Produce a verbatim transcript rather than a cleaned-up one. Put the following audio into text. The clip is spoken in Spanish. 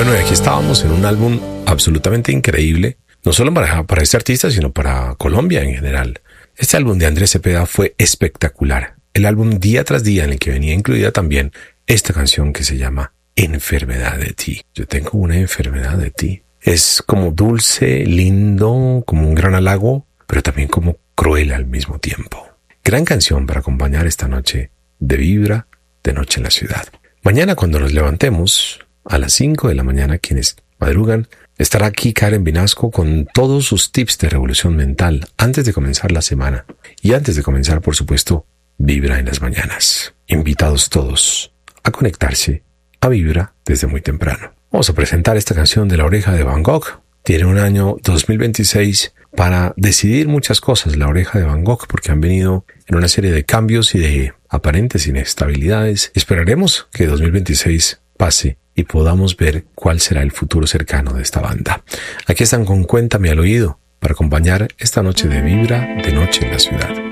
Bueno, y aquí estábamos en un álbum absolutamente increíble, no solo para, para este artista, sino para Colombia en general. Este álbum de Andrés Cepeda fue espectacular. El álbum día tras día, en el que venía incluida también esta canción que se llama Enfermedad de ti. Yo tengo una enfermedad de ti. Es como dulce, lindo, como un gran halago, pero también como cruel al mismo tiempo. Gran canción para acompañar esta noche de Vibra, de Noche en la Ciudad. Mañana cuando nos levantemos, a las cinco de la mañana, quienes madrugan, estará aquí Karen Vinasco con todos sus tips de revolución mental antes de comenzar la semana. Y antes de comenzar, por supuesto, Vibra en las mañanas. Invitados todos a conectarse a Vibra desde muy temprano. Vamos a presentar esta canción de La Oreja de Van Gogh. Tiene un año dos mil veintiséis para decidir muchas cosas, La Oreja de Van Gogh, porque han venido en una serie de cambios y de aparentes inestabilidades. Esperaremos que dos mil veintiséis pase y podamos ver cuál será el futuro cercano de esta banda. Aquí están con Cuéntame al oído para acompañar esta noche de Vibra, de Noche en la Ciudad.